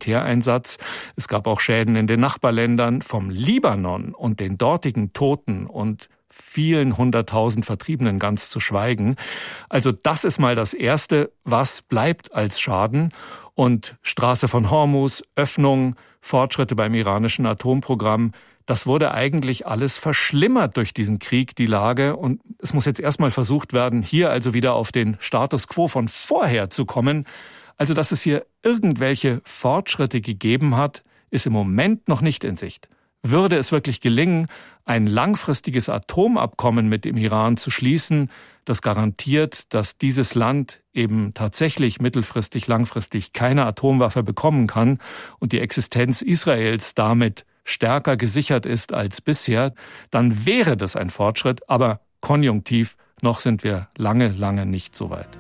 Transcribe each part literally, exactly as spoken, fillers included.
Militäreinsatz. Es gab auch Schäden in den Nachbarländern. Vom Libanon und den dortigen Toten und vielen hunderttausend Vertriebenen ganz zu schweigen. Also das ist mal das Erste, was bleibt als Schaden. Und Straße von Hormuz, Öffnung, Fortschritte beim iranischen Atomprogramm, das wurde eigentlich alles verschlimmert durch diesen Krieg, die Lage. Und es muss jetzt erstmal versucht werden, hier also wieder auf den Status quo von vorher zu kommen. Also, dass es hier irgendwelche Fortschritte gegeben hat, ist im Moment noch nicht in Sicht. Würde es wirklich gelingen, ein langfristiges Atomabkommen mit dem Iran zu schließen, das garantiert, dass dieses Land eben tatsächlich mittelfristig, langfristig keine Atomwaffe bekommen kann und die Existenz Israels damit stärker gesichert ist als bisher, dann wäre das ein Fortschritt, aber konjunktiv, noch sind wir lange, lange nicht so weit.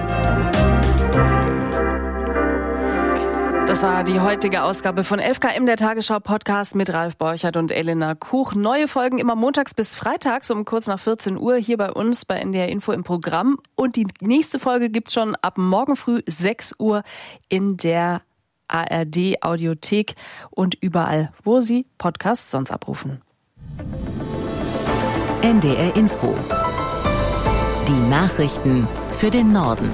Das war die heutige Ausgabe von elf K M, der Tagesschau-Podcast mit Ralf Borchert und Elena Kuch. Neue Folgen immer montags bis freitags um kurz nach vierzehn Uhr hier bei uns bei N D R Info im Programm. Und die nächste Folge gibt's schon ab morgen früh sechs Uhr in der A R D-Audiothek und überall, wo Sie Podcasts sonst abrufen. N D R Info. Die Nachrichten für den Norden.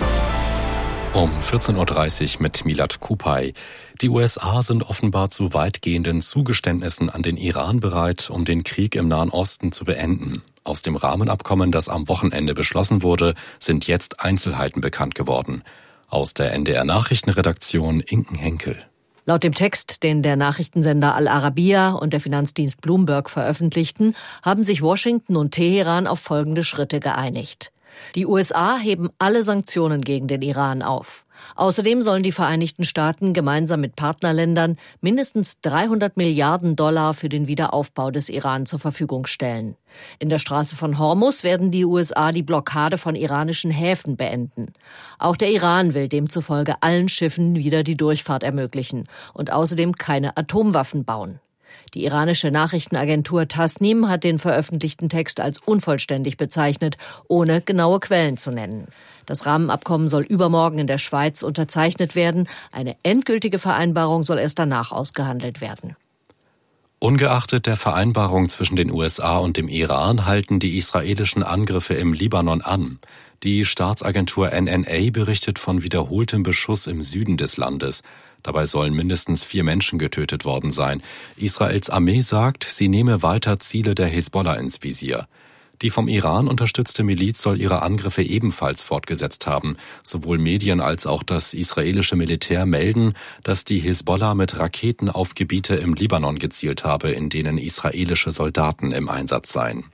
Um vierzehn Uhr dreißig mit Milad Kupay. Die U S A sind offenbar zu weitgehenden Zugeständnissen an den Iran bereit, um den Krieg im Nahen Osten zu beenden. Aus dem Rahmenabkommen, das am Wochenende beschlossen wurde, sind jetzt Einzelheiten bekannt geworden. Aus der N D R-Nachrichtenredaktion Inken Henkel. Laut dem Text, den der Nachrichtensender Al Arabiya und der Finanzdienst Bloomberg veröffentlichten, haben sich Washington und Teheran auf folgende Schritte geeinigt. Die U S A heben alle Sanktionen gegen den Iran auf. Außerdem sollen die Vereinigten Staaten gemeinsam mit Partnerländern mindestens dreihundert Milliarden Dollar für den Wiederaufbau des Iran zur Verfügung stellen. In der Straße von Hormuz werden die U S A die Blockade von iranischen Häfen beenden. Auch der Iran will demzufolge allen Schiffen wieder die Durchfahrt ermöglichen und außerdem keine Atomwaffen bauen. Die iranische Nachrichtenagentur Tasnim hat den veröffentlichten Text als unvollständig bezeichnet, ohne genaue Quellen zu nennen. Das Rahmenabkommen soll übermorgen in der Schweiz unterzeichnet werden. Eine endgültige Vereinbarung soll erst danach ausgehandelt werden. Ungeachtet der Vereinbarung zwischen den U S A und dem Iran halten die israelischen Angriffe im Libanon an. Die Staatsagentur N N A berichtet von wiederholtem Beschuss im Süden des Landes. Dabei sollen mindestens vier Menschen getötet worden sein. Israels Armee sagt, sie nehme weiter Ziele der Hisbollah ins Visier. Die vom Iran unterstützte Miliz soll ihre Angriffe ebenfalls fortgesetzt haben. Sowohl Medien als auch das israelische Militär melden, dass die Hisbollah mit Raketen auf Gebiete im Libanon gezielt habe, in denen israelische Soldaten im Einsatz seien.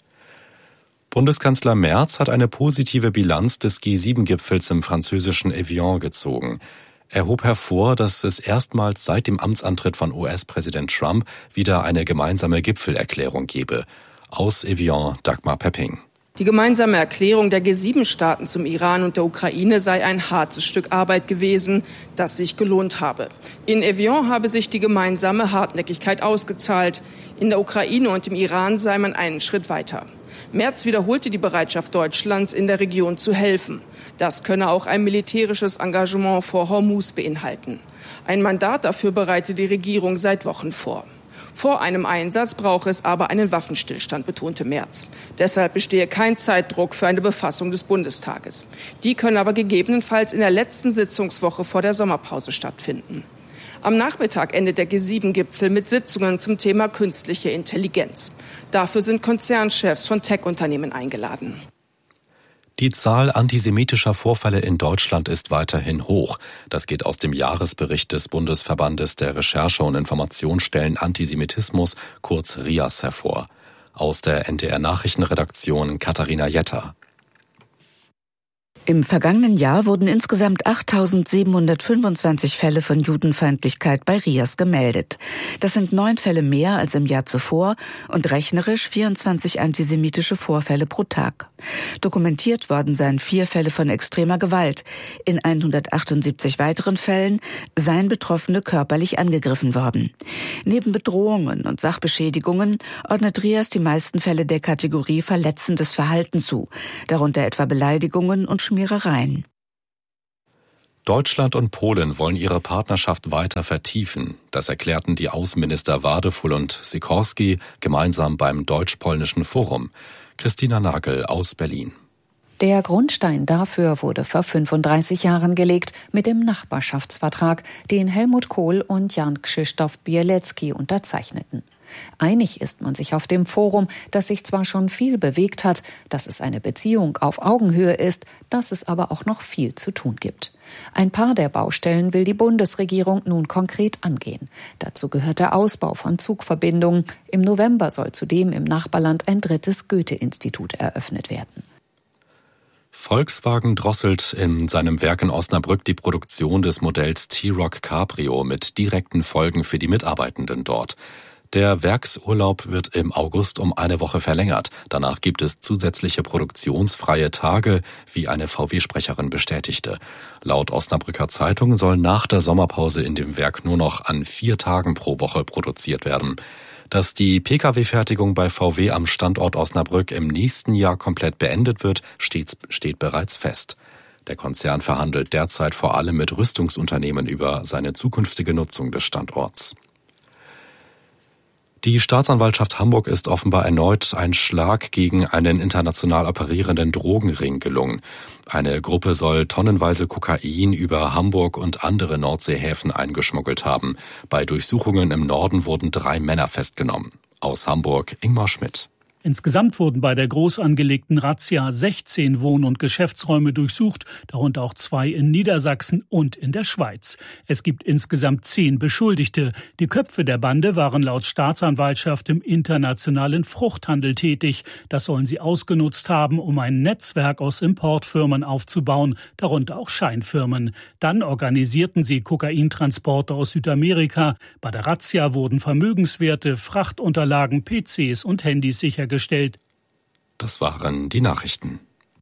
Bundeskanzler Merz hat eine positive Bilanz des G sieben Gipfels im französischen Evian gezogen. Er hob hervor, dass es erstmals seit dem Amtsantritt von U S-Präsident Trump wieder eine gemeinsame Gipfelerklärung gebe. Aus Evian, Dagmar Pepping. Die gemeinsame Erklärung der G sieben Staaten zum Iran und der Ukraine sei ein hartes Stück Arbeit gewesen, das sich gelohnt habe. In Evian habe sich die gemeinsame Hartnäckigkeit ausgezahlt. In der Ukraine und im Iran sei man einen Schritt weiter. Merz wiederholte die Bereitschaft Deutschlands, in der Region zu helfen. Das könne auch ein militärisches Engagement vor Hormuz beinhalten. Ein Mandat dafür bereite die Regierung seit Wochen vor. Vor einem Einsatz brauche es aber einen Waffenstillstand, betonte Merz. Deshalb bestehe kein Zeitdruck für eine Befassung des Bundestages. Die könne aber gegebenenfalls in der letzten Sitzungswoche vor der Sommerpause stattfinden. Am Nachmittag endet der G sieben Gipfel mit Sitzungen zum Thema künstliche Intelligenz. Dafür sind Konzernchefs von Tech-Unternehmen eingeladen. Die Zahl antisemitischer Vorfälle in Deutschland ist weiterhin hoch. Das geht aus dem Jahresbericht des Bundesverbandes der Recherche- und Informationsstellen Antisemitismus, kurz R I A S, hervor. Aus der N D R-Nachrichtenredaktion Katharina Jetter. Im vergangenen Jahr wurden insgesamt achttausendsiebenhundertfünfundzwanzig Fälle von Judenfeindlichkeit bei R I A S gemeldet. Das sind neun Fälle mehr als im Jahr zuvor und rechnerisch vierundzwanzig antisemitische Vorfälle pro Tag. Dokumentiert worden seien vier Fälle von extremer Gewalt. In hundertachtundsiebzig weiteren Fällen seien Betroffene körperlich angegriffen worden. Neben Bedrohungen und Sachbeschädigungen ordnet R I A S die meisten Fälle der Kategorie verletzendes Verhalten zu, darunter etwa Beleidigungen und Schmierereien. Deutschland und Polen wollen ihre Partnerschaft weiter vertiefen. Das erklärten die Außenminister Wadefull und Sikorski gemeinsam beim Deutsch-Polnischen Forum. Christina Nagel aus Berlin. Der Grundstein dafür wurde vor fünfunddreißig Jahren gelegt mit dem Nachbarschaftsvertrag, den Helmut Kohl und Jan Krzysztof Bielecki unterzeichneten. Einig ist man sich auf dem Forum, dass sich zwar schon viel bewegt hat, dass es eine Beziehung auf Augenhöhe ist, dass es aber auch noch viel zu tun gibt. Ein paar der Baustellen will die Bundesregierung nun konkret angehen. Dazu gehört der Ausbau von Zugverbindungen. Im November soll zudem im Nachbarland ein drittes Goethe-Institut eröffnet werden. Volkswagen drosselt in seinem Werk in Osnabrück die Produktion des Modells T-Roc Cabrio mit direkten Folgen für die Mitarbeitenden dort. Der Werksurlaub wird im August um eine Woche verlängert. Danach gibt es zusätzliche produktionsfreie Tage, wie eine V W-Sprecherin bestätigte. Laut Osnabrücker Zeitung soll nach der Sommerpause in dem Werk nur noch an vier Tagen pro Woche produziert werden. Dass die Pkw-Fertigung bei V W am Standort Osnabrück im nächsten Jahr komplett beendet wird, steht, steht bereits fest. Der Konzern verhandelt derzeit vor allem mit Rüstungsunternehmen über seine zukünftige Nutzung des Standorts. Die Staatsanwaltschaft Hamburg ist offenbar erneut ein Schlag gegen einen international operierenden Drogenring gelungen. Eine Gruppe soll tonnenweise Kokain über Hamburg und andere Nordseehäfen eingeschmuggelt haben. Bei Durchsuchungen im Norden wurden drei Männer festgenommen. Aus Hamburg Ingmar Schmidt. Insgesamt wurden bei der groß angelegten Razzia sechzehn Wohn- und Geschäftsräume durchsucht, darunter auch zwei in Niedersachsen und in der Schweiz. Es gibt insgesamt zehn Beschuldigte. Die Köpfe der Bande waren laut Staatsanwaltschaft im internationalen Fruchthandel tätig. Das sollen sie ausgenutzt haben, um ein Netzwerk aus Importfirmen aufzubauen, darunter auch Scheinfirmen. Dann organisierten sie Kokaintransporte aus Südamerika. Bei der Razzia wurden Vermögenswerte, Frachtunterlagen, P Cs und Handys sichergestellt. Das waren die Nachrichten.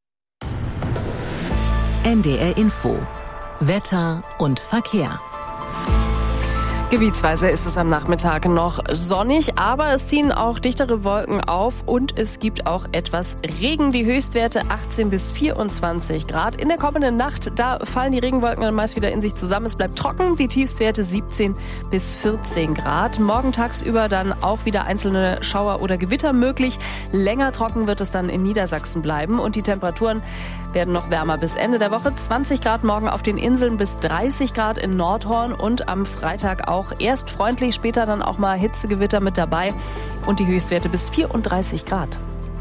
N D R Info. Wetter und Verkehr. Gebietsweise ist es am Nachmittag noch sonnig, aber es ziehen auch dichtere Wolken auf und es gibt auch etwas Regen. Die Höchstwerte achtzehn bis vierundzwanzig Grad. In der kommenden Nacht, da fallen die Regenwolken dann meist wieder in sich zusammen. Es bleibt trocken, die Tiefstwerte siebzehn bis vierzehn Grad. Morgen tagsüber dann auch wieder einzelne Schauer oder Gewitter möglich. Länger trocken wird es dann in Niedersachsen bleiben und die Temperaturen werden noch wärmer bis Ende der Woche. zwanzig Grad morgen auf den Inseln bis dreißig Grad in Nordhorn und am Freitag auch erst freundlich, später dann auch mal Hitzegewitter mit dabei und die Höchstwerte bis vierunddreißig Grad.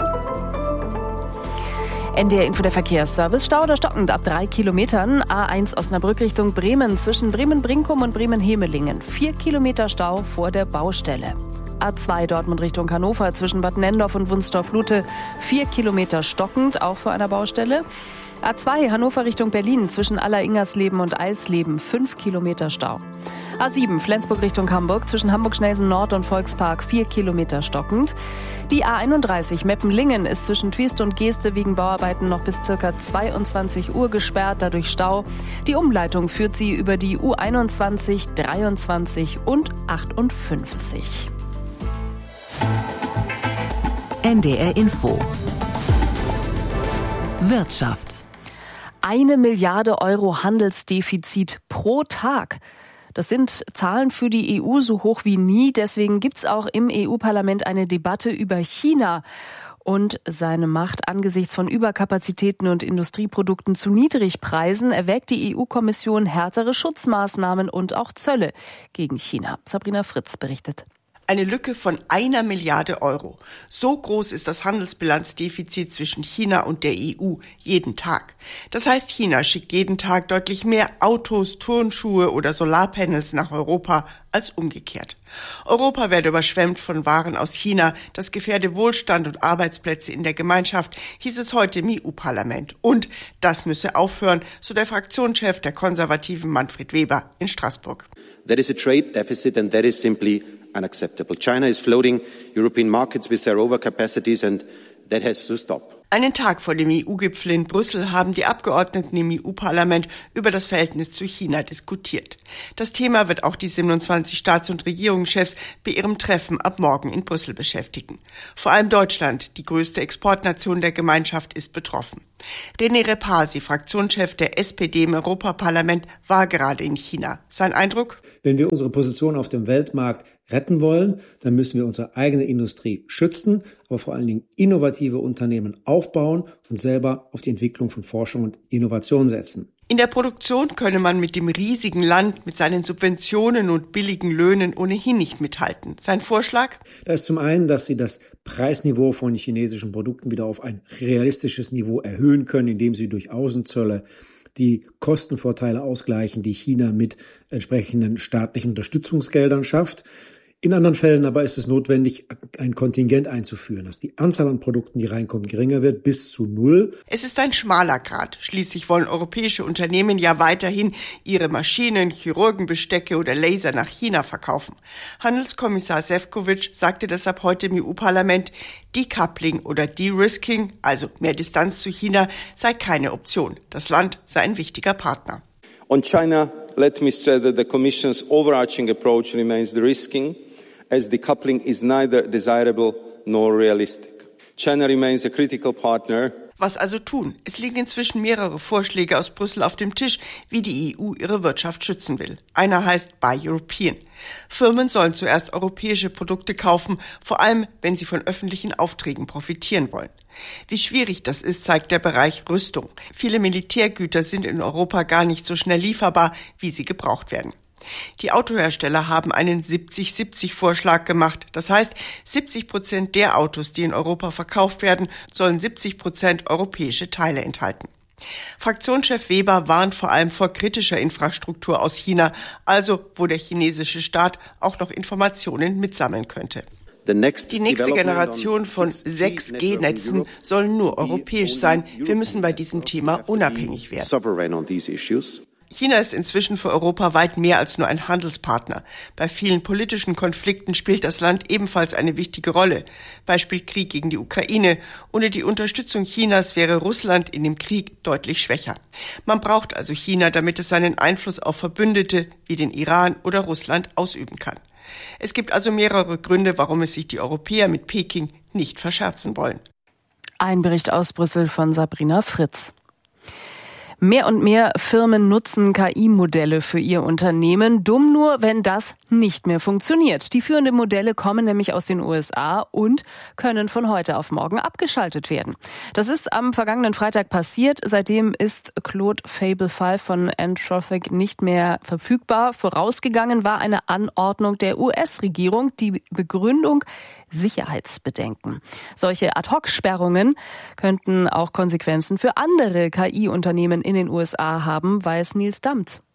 N D R Info, der Verkehrsservice. Stau oder stockend ab drei Kilometern. A eins Osnabrück Richtung Bremen zwischen Bremen-Brinkum und Bremen-Hemelingen. Vier Kilometer Stau vor der Baustelle. A zwei Dortmund Richtung Hannover zwischen Bad Nendorf und Wunstorf-Lute. Vier Kilometer stockend, auch vor einer Baustelle. A zwei Hannover Richtung Berlin zwischen Aller-Ingersleben und Eilsleben. Fünf Kilometer Stau. A sieben Flensburg Richtung Hamburg zwischen Hamburg-Schnelsen Nord und Volkspark. Vier Kilometer stockend. Die A einunddreißig Meppen-Lingen ist zwischen Twiest und Geeste wegen Bauarbeiten noch bis ca. zweiundzwanzig Uhr gesperrt, dadurch Stau. Die Umleitung führt sie über die U einundzwanzig, dreiundzwanzig und achtundfünfzig. N D R Info. Wirtschaft. Eine Milliarde Euro Handelsdefizit pro Tag. Das sind Zahlen für die E U so hoch wie nie. Deswegen gibt's auch im E U-Parlament eine Debatte über China und seine Macht angesichts von Überkapazitäten und Industrieprodukten zu Niedrigpreisen. Erwägt die E U-Kommission härtere Schutzmaßnahmen und auch Zölle gegen China. Sabrina Fritz berichtet. Eine Lücke von einer Milliarde Euro. So groß ist das Handelsbilanzdefizit zwischen China und der E U jeden Tag. Das heißt, China schickt jeden Tag deutlich mehr Autos, Turnschuhe oder Solarpanels nach Europa als umgekehrt. Europa werde überschwemmt von Waren aus China. Das gefährde Wohlstand und Arbeitsplätze in der Gemeinschaft, hieß es heute im E U-Parlament. Und das müsse aufhören, so der Fraktionschef der Konservativen Manfred Weber in Straßburg. There is a trade deficit and that is simply unacceptable. China is flooding European markets with their overcapacities and that has to stop. Einen Tag vor dem E U-Gipfel in Brüssel haben die Abgeordneten im E U-Parlament über das Verhältnis zu China diskutiert. Das Thema wird auch die siebenundzwanzig Staats- und Regierungschefs bei ihrem Treffen ab morgen in Brüssel beschäftigen. Vor allem Deutschland, die größte Exportnation der Gemeinschaft, ist betroffen. René Repasi, Fraktionschef der S P D im Europaparlament, war gerade in China. Sein Eindruck? Wenn wir unsere Position auf dem Weltmarkt retten wollen, dann müssen wir unsere eigene Industrie schützen, aber vor allen Dingen innovative Unternehmen aufbauen und selber auf die Entwicklung von Forschung und Innovation setzen. In der Produktion könne man mit dem riesigen Land, mit seinen Subventionen und billigen Löhnen ohnehin nicht mithalten. Sein Vorschlag? Da ist zum einen, dass sie das Preisniveau von chinesischen Produkten wieder auf ein realistisches Niveau erhöhen können, indem sie durch Außenzölle die Kostenvorteile ausgleichen, die China mit entsprechenden staatlichen Unterstützungsgeldern schafft. In anderen Fällen aber ist es notwendig, ein Kontingent einzuführen, dass die Anzahl an Produkten, die reinkommen, geringer wird, bis zu null. Es ist ein schmaler Grat. Schließlich wollen europäische Unternehmen ja weiterhin ihre Maschinen, Chirurgenbestecke oder Laser nach China verkaufen. Handelskommissar Šefčovič sagte deshalb heute im E U-Parlament, Decoupling oder De-Risking, also mehr Distanz zu China, sei keine Option. Das Land sei ein wichtiger Partner. On China, let me stress that the Commission's overarching approach remains de-risking, as decoupling is neither desirable nor realistic. China remains a critical partner. Was also tun? Es liegen inzwischen mehrere Vorschläge aus Brüssel auf dem Tisch, wie die E U ihre Wirtschaft schützen will. Einer heißt Buy European. Firmen sollen zuerst europäische Produkte kaufen, vor allem wenn sie von öffentlichen Aufträgen profitieren wollen. Wie schwierig das ist, zeigt der Bereich Rüstung. Viele Militärgüter sind in Europa gar nicht so schnell lieferbar, wie sie gebraucht werden. Die Autohersteller haben einen siebzig siebzig Vorschlag gemacht. Das heißt, siebzig Prozent der Autos, die in Europa verkauft werden, sollen siebzig Prozent europäische Teile enthalten. Fraktionschef Weber warnt vor allem vor kritischer Infrastruktur aus China, also wo der chinesische Staat auch noch Informationen mitsammeln könnte. Die nächste Generation von sechs G Netzen soll nur europäisch sein. Wir müssen bei diesem Thema unabhängig werden. China ist inzwischen für Europa weit mehr als nur ein Handelspartner. Bei vielen politischen Konflikten spielt das Land ebenfalls eine wichtige Rolle. Beispiel Krieg gegen die Ukraine. Ohne die Unterstützung Chinas wäre Russland in dem Krieg deutlich schwächer. Man braucht also China, damit es seinen Einfluss auf Verbündete wie den Iran oder Russland ausüben kann. Es gibt also mehrere Gründe, warum es sich die Europäer mit Peking nicht verscherzen wollen. Ein Bericht aus Brüssel von Sabrina Fritz. Mehr und mehr Firmen nutzen K I-Modelle für ihr Unternehmen. Dumm nur, wenn das nicht mehr funktioniert. Die führenden Modelle kommen nämlich aus den U S A und können von heute auf morgen abgeschaltet werden. Das ist am vergangenen Freitag passiert. Seitdem ist Claude Fable fünf von Anthropic nicht mehr verfügbar. Vorausgegangen war eine Anordnung der U S-Regierung. Die Begründung: Sicherheitsbedenken. Solche Ad-hoc-Sperrungen könnten auch Konsequenzen für andere K I-Unternehmen in den U S A haben, weiß Nils Dammt.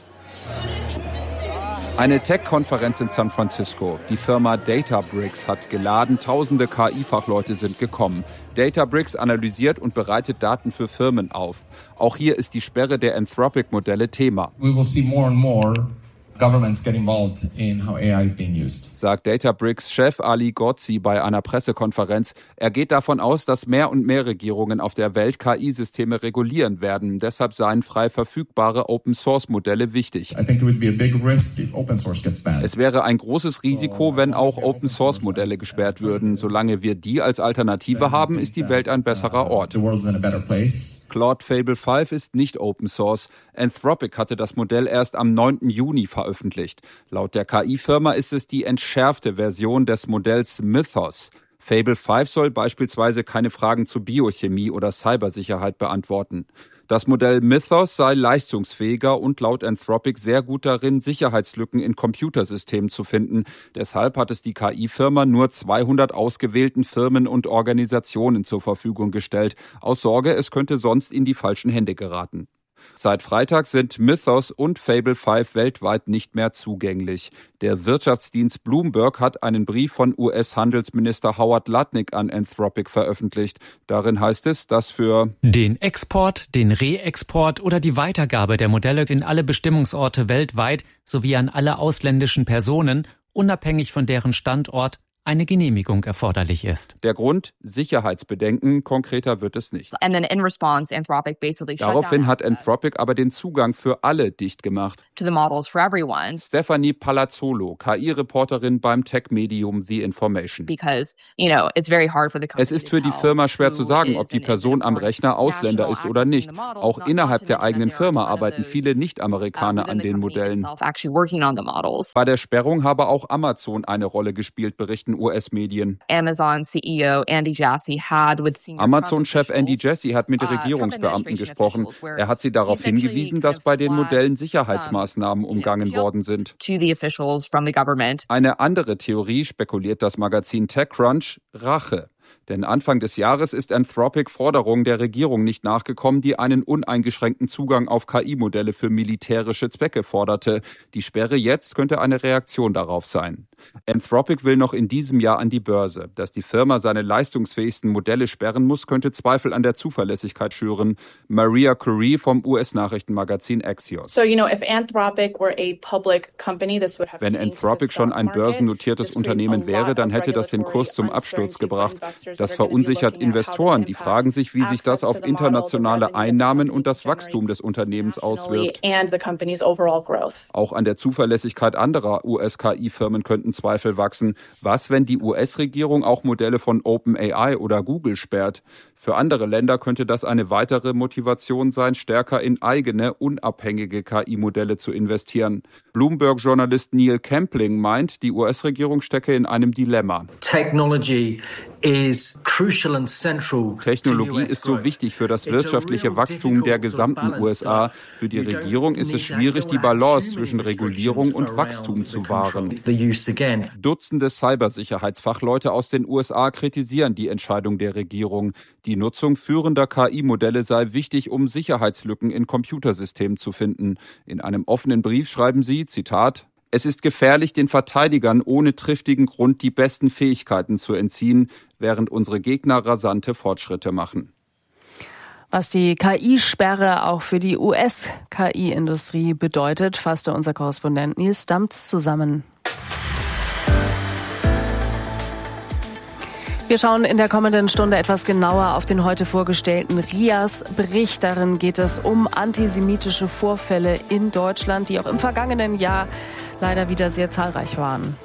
Eine Tech-Konferenz in San Francisco. Die Firma Databricks hat geladen. Tausende K I-Fachleute sind gekommen. Databricks analysiert und bereitet Daten für Firmen auf. Auch hier ist die Sperre der Anthropic-Modelle Thema. We will see more and more governments get involved in how A I is being used. Sagt Databricks-Chef Ali Ghodsi bei einer Pressekonferenz. Er geht davon aus, dass mehr und mehr Regierungen auf der Welt K I-Systeme regulieren werden. Deshalb seien frei verfügbare Open-Source-Modelle wichtig. I think it would be a big risk if open source gets banned. Es wäre ein großes Risiko, wenn auch Open-Source-Modelle gesperrt würden. Solange wir die als Alternative haben, ist die Welt ein besserer Ort. The world's in a better place. Claude Fable fünf ist nicht Open Source. Anthropic hatte das Modell erst am neunten Juni veröffentlicht. Laut der K I-Firma ist es die entschärfte Version des Modells Mythos. Fable fünf soll beispielsweise keine Fragen zu Biochemie oder Cybersicherheit beantworten. Das Modell Mythos sei leistungsfähiger und laut Anthropic sehr gut darin, Sicherheitslücken in Computersystemen zu finden. Deshalb hat es die K I-Firma nur zweihundert ausgewählten Firmen und Organisationen zur Verfügung gestellt, aus Sorge, es könnte sonst in die falschen Hände geraten. Seit Freitag sind Mythos und Fable fünf weltweit nicht mehr zugänglich. Der Wirtschaftsdienst Bloomberg hat einen Brief von U S-Handelsminister Howard Lutnick an Anthropic veröffentlicht. Darin heißt es, dass für den Export, den Reexport oder die Weitergabe der Modelle in alle Bestimmungsorte weltweit sowie an alle ausländischen Personen, unabhängig von deren Standort, eine Genehmigung erforderlich ist. Der Grund? Sicherheitsbedenken, konkreter wird es nicht. And then in response, Anthropic basically shut Daraufhin down hat Anthropic aber den Zugang für alle dicht gemacht. to the models for everyone. Stephanie Palazzolo, K I-Reporterin beim Tech-Medium The Information. Because, you know, it's very hard for the company Es ist für die Firma schwer zu sagen, ob die Person am Rechner Ausländer ist oder nicht. Auch innerhalb der eigenen Firma arbeiten viele Nicht-Amerikaner an den Modellen. Bei der Sperrung habe auch Amazon eine Rolle gespielt, berichten U S-Medien. Amazon C E O Andy Jassy had with senior Amazon-Chef Andy Jassy hat mit Regierungsbeamten gesprochen. Er hat sie darauf hingewiesen, dass bei den Modellen Sicherheitsmaßnahmen umgangen worden sind. to the officials from the government. Eine andere Theorie, spekuliert das Magazin TechCrunch, Rache. Denn Anfang des Jahres ist Anthropic Forderungen der Regierung nicht nachgekommen, die einen uneingeschränkten Zugang auf K I-Modelle für militärische Zwecke forderte. Die Sperre jetzt könnte eine Reaktion darauf sein. Anthropic will noch in diesem Jahr an die Börse. Dass die Firma seine leistungsfähigsten Modelle sperren muss, könnte Zweifel an der Zuverlässigkeit schüren. Maria Curie vom U S-Nachrichtenmagazin Axios. So, you know, if Anthropic were a public company, this would have Wenn Anthropic schon ein börsennotiertes Unternehmen wäre, dann hätte das den Kurs zum Absturz gebracht. Das verunsichert Investoren, die fragen sich, wie sich das auf internationale Einnahmen und das Wachstum des Unternehmens auswirkt. Auch an der Zuverlässigkeit anderer U S-K I-Firmen könnten Zweifel wachsen. Was, wenn die U S-Regierung auch Modelle von OpenAI oder Google sperrt? Für andere Länder könnte das eine weitere Motivation sein, stärker in eigene, unabhängige K I-Modelle zu investieren. Bloomberg-Journalist Neil Campling meint, die U S-Regierung stecke in einem Dilemma. Technology is crucial and central. Technologie ist so wichtig für das wirtschaftliche Wachstum der gesamten U S A. Für die Regierung ist es schwierig, die Balance zwischen Regulierung und Wachstum zu wahren. Dutzende Cybersicherheitsfachleute aus den U S A kritisieren die Entscheidung der Regierung. Die Nutzung führender K I-Modelle sei wichtig, um Sicherheitslücken in Computersystemen zu finden. In einem offenen Brief schreiben sie, Zitat, es ist gefährlich, den Verteidigern ohne triftigen Grund die besten Fähigkeiten zu entziehen, während unsere Gegner rasante Fortschritte machen. Was die K I-Sperre auch für die U S-K I-Industrie bedeutet, fasste unser Korrespondent Nils Damz zusammen. Wir schauen in der kommenden Stunde etwas genauer auf den heute vorgestellten R I A S-Bericht. Darin geht es um antisemitische Vorfälle in Deutschland, die auch im vergangenen Jahr leider wieder sehr zahlreich waren.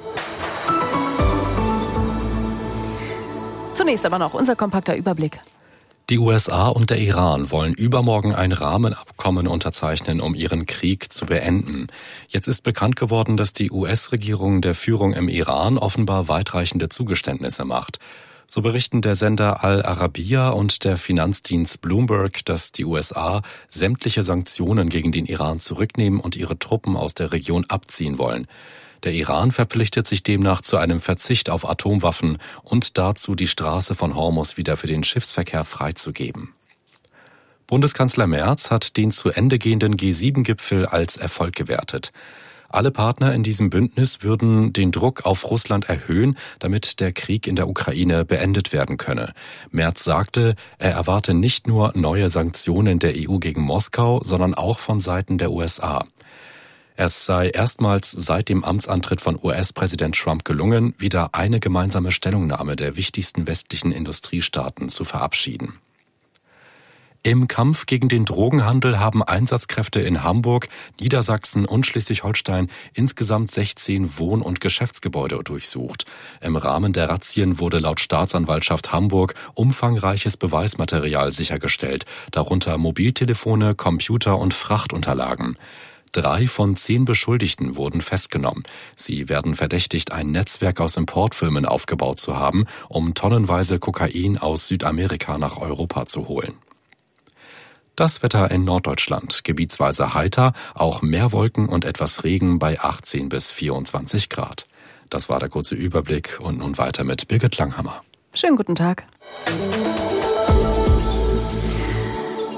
Zunächst aber noch unser kompakter Überblick. Die U S A und der Iran wollen übermorgen ein Rahmenabkommen unterzeichnen, um ihren Krieg zu beenden. Jetzt ist bekannt geworden, dass die U S-Regierung der Führung im Iran offenbar weitreichende Zugeständnisse macht. So berichten der Sender Al Arabiya und der Finanzdienst Bloomberg, dass die U S A sämtliche Sanktionen gegen den Iran zurücknehmen und ihre Truppen aus der Region abziehen wollen. Der Iran verpflichtet sich demnach zu einem Verzicht auf Atomwaffen und dazu, die Straße von Hormuz wieder für den Schiffsverkehr freizugeben. Bundeskanzler Merz hat den zu Ende gehenden G sieben Gipfel als Erfolg gewertet. Alle Partner in diesem Bündnis würden den Druck auf Russland erhöhen, damit der Krieg in der Ukraine beendet werden könne. Merz sagte, er erwarte nicht nur neue Sanktionen der E U gegen Moskau, sondern auch von Seiten der U S A. Es sei erstmals seit dem Amtsantritt von U S-Präsident Trump gelungen, wieder eine gemeinsame Stellungnahme der wichtigsten westlichen Industriestaaten zu verabschieden. Im Kampf gegen den Drogenhandel haben Einsatzkräfte in Hamburg, Niedersachsen und Schleswig-Holstein insgesamt sechzehn Wohn- und Geschäftsgebäude durchsucht. Im Rahmen der Razzien wurde laut Staatsanwaltschaft Hamburg umfangreiches Beweismaterial sichergestellt, darunter Mobiltelefone, Computer und Frachtunterlagen. Drei von zehn Beschuldigten wurden festgenommen. Sie werden verdächtigt, ein Netzwerk aus Importfirmen aufgebaut zu haben, um tonnenweise Kokain aus Südamerika nach Europa zu holen. Das Wetter in Norddeutschland. Gebietsweise heiter, auch mehr Wolken und etwas Regen bei achtzehn bis vierundzwanzig Grad. Das war der kurze Überblick und nun weiter mit Birgit Langhammer. Schönen guten Tag.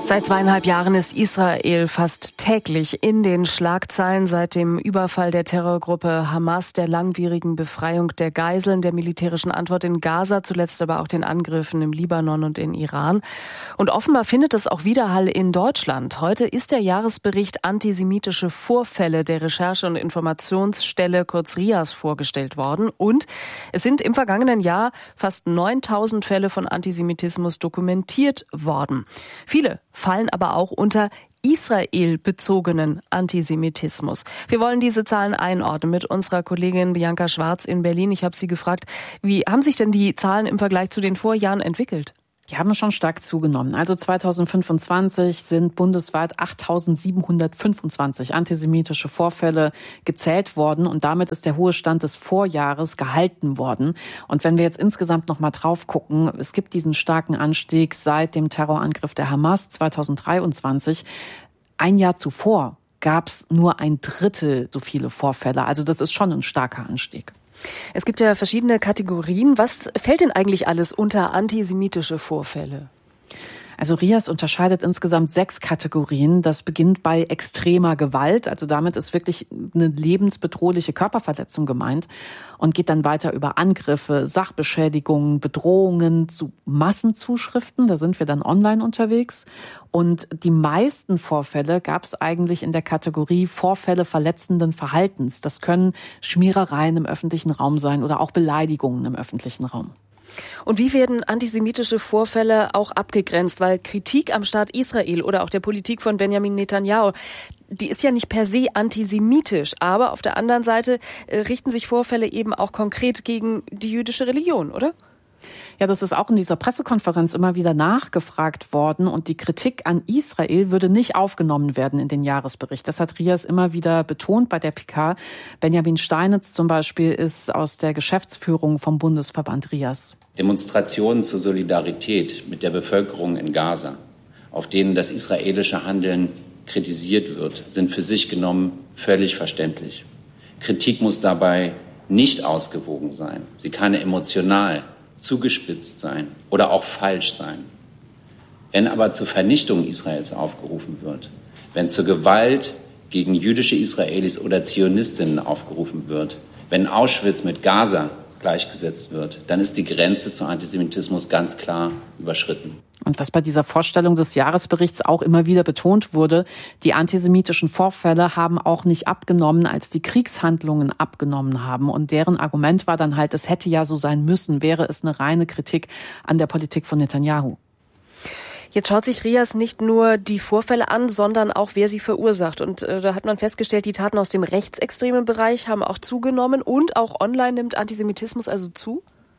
Seit zweieinhalb Jahren ist Israel fast täglich in den Schlagzeilen seit dem Überfall der Terrorgruppe Hamas, der langwierigen Befreiung der Geiseln, der militärischen Antwort in Gaza, zuletzt aber auch den Angriffen im Libanon und in Iran. Und offenbar findet es auch Widerhall in Deutschland. Heute ist der Jahresbericht Antisemitische Vorfälle der Recherche- und Informationsstelle, kurz RIAS, vorgestellt worden. Und es sind im vergangenen Jahr fast neuntausend Fälle von Antisemitismus dokumentiert worden. Viele fallen aber auch unter Israel-bezogenen Antisemitismus. Wir wollen diese Zahlen einordnen mit unserer Kollegin Bianca Schwarz in Berlin. Ich habe sie gefragt, wie haben sich denn die Zahlen im Vergleich zu den Vorjahren entwickelt? Die haben schon stark zugenommen. Also zweitausendfünfundzwanzig sind bundesweit achttausendsiebenhundertfünfundzwanzig antisemitische Vorfälle gezählt worden und damit ist der hohe Stand des Vorjahres gehalten worden. Und wenn wir jetzt insgesamt noch mal drauf gucken, es gibt diesen starken Anstieg seit dem Terrorangriff der Hamas zweitausenddreiundzwanzig. Ein Jahr zuvor gab es nur ein Drittel so viele Vorfälle. Also das ist schon ein starker Anstieg. Es gibt ja verschiedene Kategorien. Was fällt denn eigentlich alles unter antisemitische Vorfälle? Also RIAS unterscheidet insgesamt sechs Kategorien. Das beginnt bei extremer Gewalt. Also damit ist wirklich eine lebensbedrohliche Körperverletzung gemeint und geht dann weiter über Angriffe, Sachbeschädigungen, Bedrohungen zu Massenzuschriften. Da sind wir dann online unterwegs. Und die meisten Vorfälle gab es eigentlich in der Kategorie Vorfälle verletzenden Verhaltens. Das können Schmierereien im öffentlichen Raum sein oder auch Beleidigungen im öffentlichen Raum. Und wie werden antisemitische Vorfälle auch abgegrenzt? Weil Kritik am Staat Israel oder auch der Politik von Benjamin Netanyahu, die ist ja nicht per se antisemitisch. Aber auf der anderen Seite äh, richten sich Vorfälle eben auch konkret gegen die jüdische Religion, oder? Ja, das ist auch in dieser Pressekonferenz immer wieder nachgefragt worden und die Kritik an Israel würde nicht aufgenommen werden in den Jahresbericht. Das hat RIAS immer wieder betont bei der P K. Benjamin Steinitz zum Beispiel ist aus der Geschäftsführung vom Bundesverband RIAS. Demonstrationen zur Solidarität mit der Bevölkerung in Gaza, auf denen das israelische Handeln kritisiert wird, sind für sich genommen völlig verständlich. Kritik muss dabei nicht ausgewogen sein. Sie kann emotional zugespitzt sein oder auch falsch sein. Wenn aber zur Vernichtung Israels aufgerufen wird, wenn zur Gewalt gegen jüdische Israelis oder Zionistinnen aufgerufen wird, wenn Auschwitz mit Gaza gleichgesetzt wird, dann ist die Grenze zu Antisemitismus ganz klar überschritten. Und was bei dieser Vorstellung des Jahresberichts auch immer wieder betont wurde, die antisemitischen Vorfälle haben auch nicht abgenommen, als die Kriegshandlungen abgenommen haben. Und deren Argument war dann halt, es hätte ja so sein müssen, wäre es eine reine Kritik an der Politik von Netanyahu. Jetzt schaut sich RIAS nicht nur die Vorfälle an, sondern auch, wer sie verursacht. Und äh, da hat man festgestellt, die Taten aus dem rechtsextremen Bereich haben auch zugenommen und auch online nimmt Antisemitismus also zu?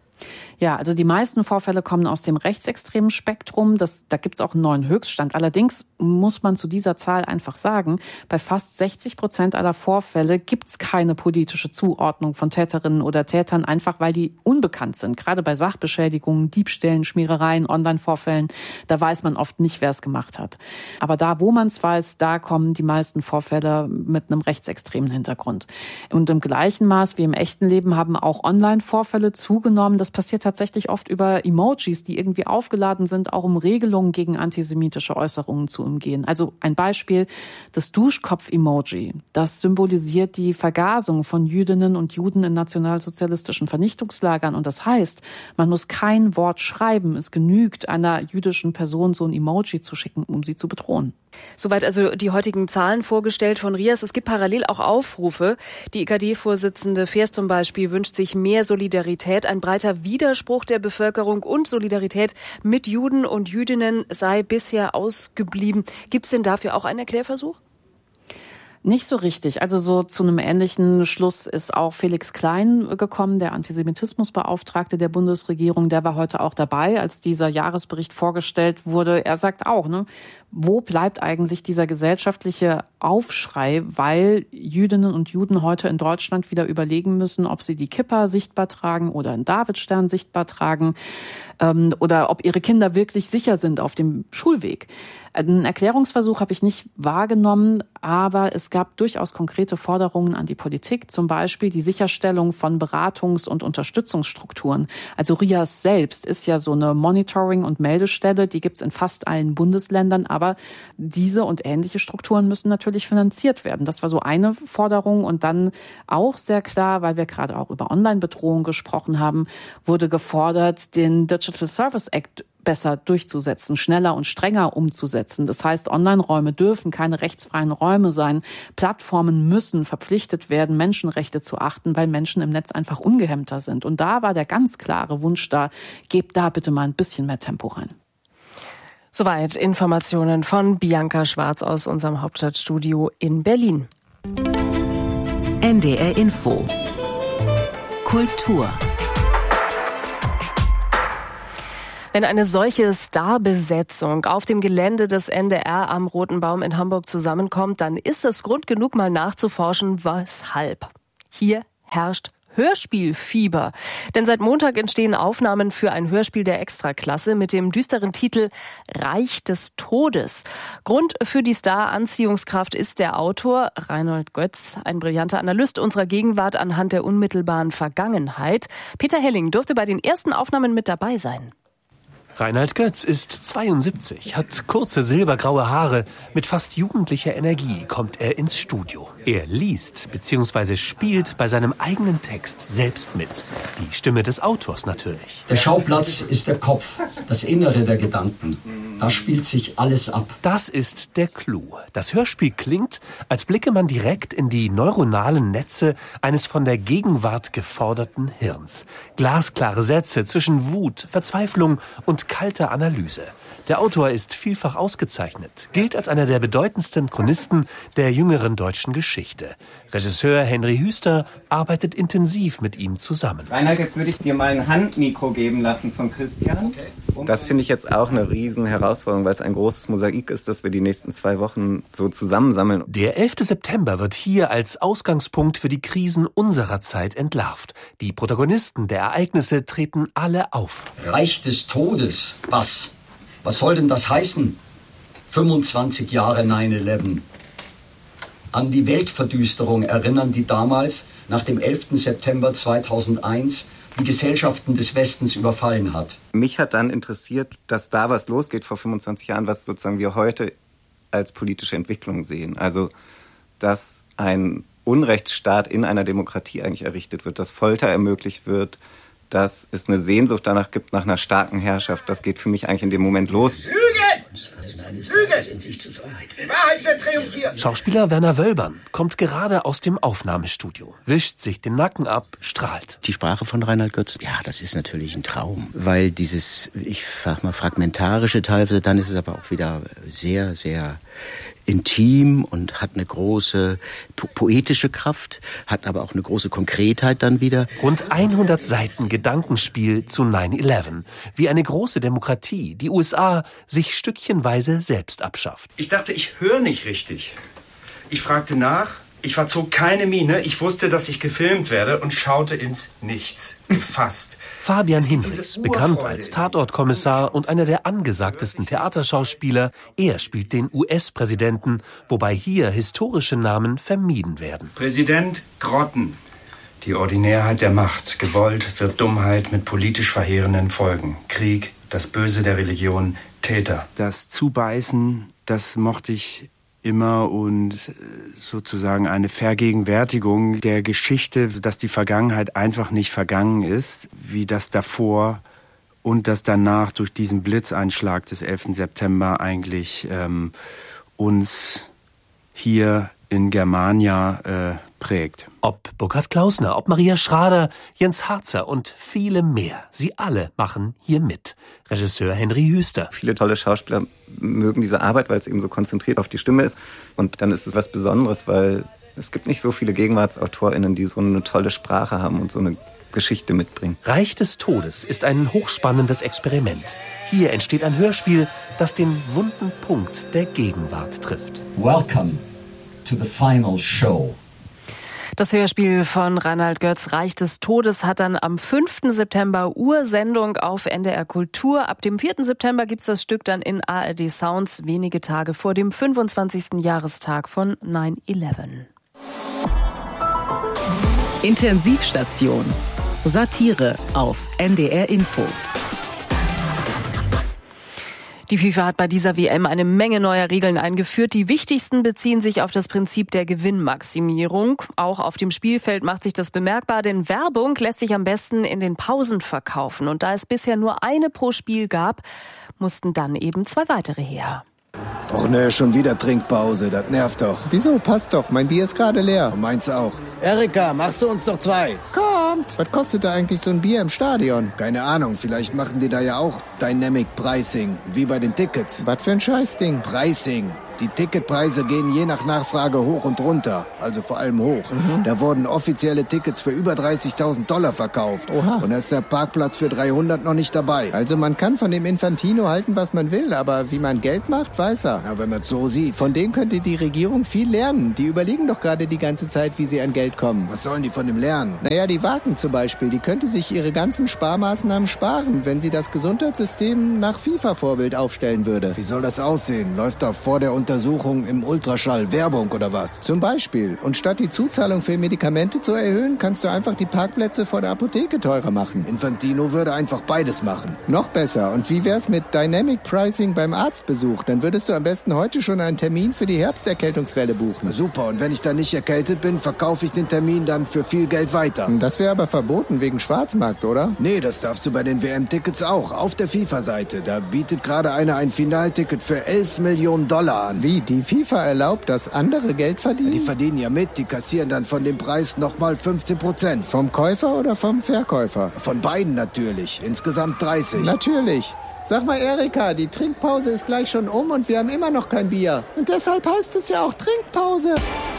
Ja, also die meisten Vorfälle kommen aus dem rechtsextremen Spektrum. Das, da gibt's auch einen neuen Höchststand. Allerdings muss man zu dieser Zahl einfach sagen, bei fast sechzig Prozent aller Vorfälle gibt's keine politische Zuordnung von Täterinnen oder Tätern, einfach weil die unbekannt sind. Gerade bei Sachbeschädigungen, Diebstählen, Schmierereien, Online-Vorfällen, da weiß man oft nicht, wer es gemacht hat. Aber da, wo man es weiß, da kommen die meisten Vorfälle mit einem rechtsextremen Hintergrund. Und im gleichen Maß wie im echten Leben haben auch Online-Vorfälle zugenommen. Das passiert tatsächlich oft über Emojis, die irgendwie aufgeladen sind, auch um Regelungen gegen antisemitische Äußerungen zu umgehen. Also ein Beispiel, das Duschkopf-Emoji, das symbolisiert die Vergasung von Jüdinnen und Juden in nationalsozialistischen Vernichtungslagern. Und das heißt, man muss kein Wort schreiben. Es genügt, einer jüdischen Person so ein Emoji zu schicken, um sie zu bedrohen. Soweit also die heutigen Zahlen vorgestellt von RIAS. Es gibt parallel auch Aufrufe. Die I K D-Vorsitzende Feers zum Beispiel wünscht sich mehr Solidarität. Ein breiter Widerspruch der Bevölkerung und Solidarität mit Juden und Jüdinnen sei bisher ausgeblieben. Gibt es denn dafür auch einen Erklärversuch? Nicht so richtig. Also so zu einem ähnlichen Schluss ist auch Felix Klein gekommen, der Antisemitismusbeauftragte der Bundesregierung. Der war heute auch dabei, als dieser Jahresbericht vorgestellt wurde. Er sagt auch, ne, wo bleibt eigentlich dieser gesellschaftliche Aufschrei, weil Jüdinnen und Juden heute in Deutschland wieder überlegen müssen, ob sie die Kippa sichtbar tragen oder einen Davidstern sichtbar tragen ähm, oder ob ihre Kinder wirklich sicher sind auf dem Schulweg. Einen Erklärungsversuch habe ich nicht wahrgenommen, aber es gab durchaus konkrete Forderungen an die Politik, zum Beispiel die Sicherstellung von Beratungs- und Unterstützungsstrukturen. Also RIAS selbst ist ja so eine Monitoring- und Meldestelle, die gibt es in fast allen Bundesländern, aber Aber diese und ähnliche Strukturen müssen natürlich finanziert werden. Das war so eine Forderung. Und dann auch sehr klar, weil wir gerade auch über Online-Bedrohung gesprochen haben, wurde gefordert, den Digital Service Act besser durchzusetzen, schneller und strenger umzusetzen. Das heißt, Online-Räume dürfen keine rechtsfreien Räume sein. Plattformen müssen verpflichtet werden, Menschenrechte zu achten, weil Menschen im Netz einfach ungehemmter sind. Und da war der ganz klare Wunsch da, gebt da bitte mal ein bisschen mehr Tempo rein. Soweit Informationen von Bianca Schwarz aus unserem Hauptstadtstudio in Berlin. N D R Info. Kultur. Wenn eine solche Starbesetzung auf dem Gelände des N D R am Roten Baum in Hamburg zusammenkommt, dann ist es Grund genug, mal nachzuforschen, weshalb. Hier herrscht Hörspielfieber. Denn seit Montag entstehen Aufnahmen für ein Hörspiel der Extraklasse mit dem düsteren Titel Reich des Todes. Grund für die Star-Anziehungskraft ist der Autor Reinhold Götz, ein brillanter Analyst unserer Gegenwart anhand der unmittelbaren Vergangenheit. Peter Helling durfte bei den ersten Aufnahmen mit dabei sein. Reinhold Götz ist zweiundsiebzig, hat kurze silbergraue Haare. Mit fast jugendlicher Energie kommt er ins Studio. Er liest bzw. spielt bei seinem eigenen Text selbst mit. Die Stimme des Autors natürlich. Der Schauplatz ist der Kopf, das Innere der Gedanken. Da spielt sich alles ab. Das ist der Clou. Das Hörspiel klingt, als blicke man direkt in die neuronalen Netze eines von der Gegenwart geforderten Hirns. Glasklare Sätze zwischen Wut, Verzweiflung und kalter Analyse. Der Autor ist vielfach ausgezeichnet, gilt als einer der bedeutendsten Chronisten der jüngeren deutschen Geschichte. Regisseur Henry Hüster arbeitet intensiv mit ihm zusammen. Reinhard, jetzt würde ich dir mal ein Handmikro geben lassen von Christian. Okay. Das finde ich jetzt auch eine riesen Herausforderung, weil es ein großes Mosaik ist, das wir die nächsten zwei Wochen so zusammensammeln. Der elfte September wird hier als Ausgangspunkt für die Krisen unserer Zeit entlarvt. Die Protagonisten der Ereignisse treten alle auf. Reich des Todes, was? Was soll denn das heißen? fünfundzwanzig Jahre neun elf. An die Weltverdüsterung erinnern, die damals, nach dem elften September zweitausendeins, die Gesellschaften des Westens überfallen hat. Mich hat dann interessiert, dass da was losgeht vor fünfundzwanzig Jahren, was sozusagen wir heute als politische Entwicklung sehen. Also, dass ein Unrechtsstaat in einer Demokratie eigentlich errichtet wird, dass Folter ermöglicht wird, dass es eine Sehnsucht danach gibt, nach einer starken Herrschaft. Das geht für mich eigentlich in dem Moment los. Lüge! Lüge! Wahrheit wird triumphieren! Schauspieler Werner Wölbern kommt gerade aus dem Aufnahmestudio, wischt sich den Nacken ab, strahlt. Die Sprache von Reinhold Götz, ja, das ist natürlich ein Traum. Weil dieses, ich sag mal, fragmentarische teilweise, dann ist es aber auch wieder sehr, sehr intim und hat eine große po- poetische Kraft, hat aber auch eine große Konkretheit dann wieder. Rund hundert Seiten Gedankenspiel zu neun elf. Wie eine große Demokratie, die U S A, sich stückchenweise selbst abschafft. Ich dachte, ich höre nicht richtig. Ich fragte nach, ich verzog keine Miene, ich wusste, dass ich gefilmt werde und schaute ins Nichts, gefasst. Fabian Hinrichs, bekannt als Tatortkommissar und einer der angesagtesten Theaterschauspieler, er spielt den U S-Präsidenten, wobei hier historische Namen vermieden werden. Präsident Grotten. Die Ordinärheit der Macht. Gewollt wird Dummheit mit politisch verheerenden Folgen. Krieg, das Böse der Religion, Täter. Das Zubeißen, das mochte ich immer und sozusagen eine Vergegenwärtigung der Geschichte, dass die Vergangenheit einfach nicht vergangen ist, wie das davor und das danach durch diesen Blitzeinschlag des elften September eigentlich ähm, uns hier in Germania äh, prägt. Ob Burkhard Klausner, ob Maria Schrader, Jens Harzer und viele mehr. Sie alle machen hier mit. Regisseur Henry Hüster. Viele tolle Schauspieler mögen diese Arbeit, weil es eben so konzentriert auf die Stimme ist. Und dann ist es was Besonderes, weil es gibt nicht so viele GegenwartsautorInnen, die so eine tolle Sprache haben und so eine Geschichte mitbringen. Reich des Todes ist ein hochspannendes Experiment. Hier entsteht ein Hörspiel, das den wunden Punkt der Gegenwart trifft. Welcome to the final show. Das Hörspiel von Reinhold Götz, Reich des Todes, hat dann am fünften September Ursendung auf N D R Kultur. Ab dem vierten September gibt's das Stück dann in A R D Sounds, wenige Tage vor dem fünfundzwanzigsten Jahrestag von neun elf. Intensivstation. Satire auf N D R Info. Die FIFA hat bei dieser W M eine Menge neuer Regeln eingeführt. Die wichtigsten beziehen sich auf das Prinzip der Gewinnmaximierung. Auch auf dem Spielfeld macht sich das bemerkbar, denn Werbung lässt sich am besten in den Pausen verkaufen. Und da es bisher nur eine pro Spiel gab, mussten dann eben zwei weitere her. Och ne, schon wieder Trinkpause, das nervt doch. Wieso? Passt doch, mein Bier ist gerade leer. Meins auch. Erika, machst du uns doch zwei? Kommt! Was kostet da eigentlich so ein Bier im Stadion? Keine Ahnung, vielleicht machen die da ja auch Dynamic Pricing, wie bei den Tickets. Was für ein Scheißding? Pricing. Die Ticketpreise gehen je nach Nachfrage hoch und runter, also vor allem hoch. Mhm. Da wurden offizielle Tickets für über dreißigtausend Dollar verkauft. Oha. Und da ist der Parkplatz für dreihundert noch nicht dabei. Also man kann von dem Infantino halten, was man will, aber wie man Geld macht, weiß er. Ja, wenn man es so sieht. Von dem könnte die Regierung viel lernen. Die überlegen doch gerade die ganze Zeit, wie sie an Geld kommen. Was sollen die von dem lernen? Naja, die Wagen zum Beispiel, die könnte sich ihre ganzen Sparmaßnahmen sparen, wenn sie das Gesundheitssystem nach FIFA-Vorbild aufstellen würde. Wie soll das aussehen? Läuft da vor der Untersuchung im Ultraschall Werbung oder was? Zum Beispiel. Und statt die Zuzahlung für Medikamente zu erhöhen, kannst du einfach die Parkplätze vor der Apotheke teurer machen. Infantino würde einfach beides machen. Noch besser. Und wie wär's mit Dynamic Pricing beim Arztbesuch? Dann würdest du am besten heute schon einen Termin für die Herbsterkältungswelle buchen. Super. Und wenn ich dann nicht erkältet bin, verkaufe ich den Termin dann für viel Geld weiter. Das wäre aber verboten wegen Schwarzmarkt, oder? Nee, das darfst du bei den W M-Tickets auch. Auf der FIFA-Seite. Da bietet gerade einer ein Finalticket für elf Millionen Dollar an. Wie? Die FIFA erlaubt, dass andere Geld verdienen? Die verdienen ja mit. Die kassieren dann von dem Preis nochmal fünfzehn Prozent. Vom Käufer oder vom Verkäufer? Von beiden natürlich. Insgesamt dreißig. Natürlich. Sag mal, Erika, die Trinkpause ist gleich schon um und wir haben immer noch kein Bier. Und deshalb heißt es ja auch Trinkpause.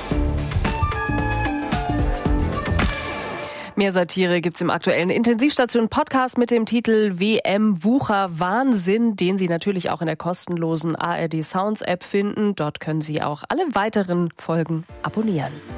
Mehr Satire gibt's im aktuellen Intensivstation-Podcast mit dem Titel W M Wucher Wahnsinn, den Sie natürlich auch in der kostenlosen A R D Sounds App finden. Dort können Sie auch alle weiteren Folgen abonnieren.